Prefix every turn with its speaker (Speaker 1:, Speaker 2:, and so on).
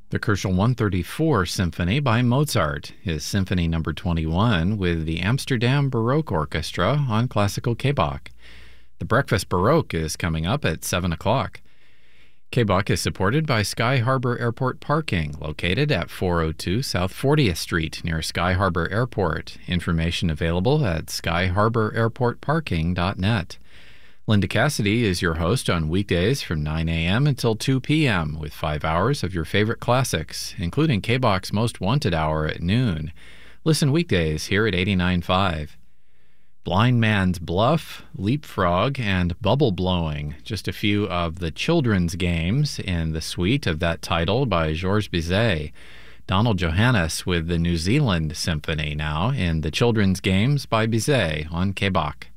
Speaker 1: The Köchel 134 Symphony by Mozart is Symphony No. 21 with the Amsterdam Baroque Orchestra on Classical K-Bach. The Breakfast Baroque is coming up at 7 o'clock. K-Bach is supported by Sky Harbor Airport Parking, located at 402 South 40th Street near Sky Harbor Airport. Information available at skyharbor.airportparking.net. Linda Cassidy is your host on weekdays from 9 a.m. until 2 p.m. with 5 hours of your favorite classics, including K-Bach's Most Wanted Hour at noon. Listen weekdays here at 89.5. Blind Man's Bluff, Leapfrog, and Bubble Blowing, just a few of the children's games in the suite of that title by Georges Bizet. Donald Johannes with the New Zealand Symphony now in the children's games by Bizet on K-Bach.